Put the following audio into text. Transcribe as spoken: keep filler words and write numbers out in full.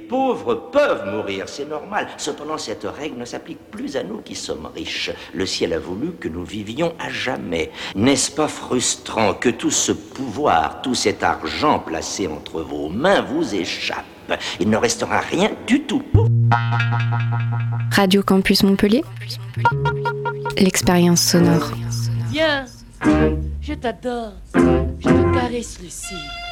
pauvres peuvent mourir, c'est normal. Cependant, cette règle ne s'applique plus à nous qui sommes riches. Le ciel a voulu que nous vivions à jamais. N'est-ce pas frustrant que tout ce pouvoir, tout cet argent placé entre vos mains vous échappe? Il ne restera rien du tout. Radio Campus Montpellier, l'expérience sonore. Viens, je t'adore, je te caresse le cil.